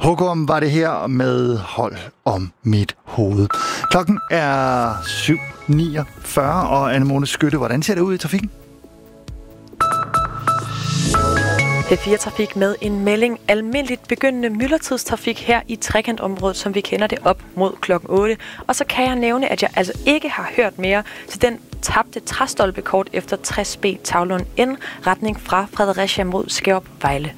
Håkon var det her med Hold om mit hoved. Klokken er 7:49, og Anne-Mone Skytte, hvordan ser det ud i trafikken? P4 Trafik med en melding. Almindeligt begyndende myldretidstrafik her i trekantområdet, som vi kender det, op mod klokken 8. Og så kan jeg nævne, at jeg altså ikke har hørt mere til den tabte træstolpekort efter 60B Tavlund N, retning fra Fredericia mod Skærup Vejle.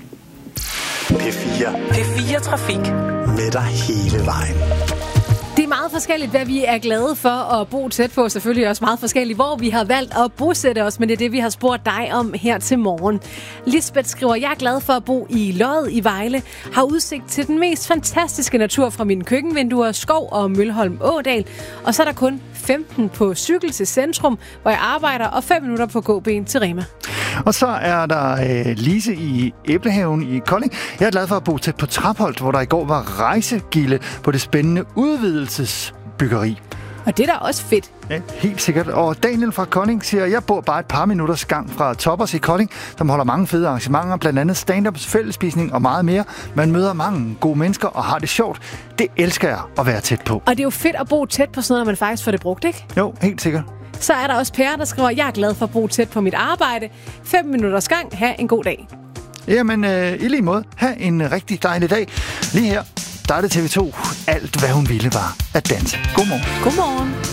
P4 Trafik med dig hele vejen. Det er meget forskelligt, hvad vi er glade for at bo tæt på. Selvfølgelig også meget forskelligt, hvor vi har valgt at bosætte os, men det er det, vi har spurgt dig om her til morgen. Lisbeth skriver, jeg er glad for at bo i Loddet i Vejle, har udsigt til den mest fantastiske natur fra mine køkkenvinduer, skov og Mølholm Ådal, og så er der kun 15 på cykel til centrum, hvor jeg arbejder, og 5 minutter på gåben til Rema. Og så er der Lise i Æblehaven i Kolding. Jeg er glad for at bo tæt på Trapholt, hvor der i går var rejsegilde på det spændende udvidelsesbyggeri. Og det er da også fedt. Ja, helt sikkert. Og Daniel fra Kolding siger, jeg bor bare et par minutters gang fra Toppers i Kolding, som holder mange fede arrangementer, blandt andet stand-ups, fællesspisning og meget mere. Man møder mange gode mennesker og har det sjovt. Det elsker jeg at være tæt på. Og det er jo fedt at bo tæt på sådan noget, når man faktisk får det brugt, ikke? Jo, helt sikkert. Så er der også Per, der skriver, jeg er glad for at bo tæt på mit arbejde. 5 minutters gang. Ha' en god dag. Jamen, i lige måde. Ha' en rigtig dejlig dag. Lige her, der er det TV2. Alt, hvad hun ville, var at danse. Godmorgen. Godmorgen.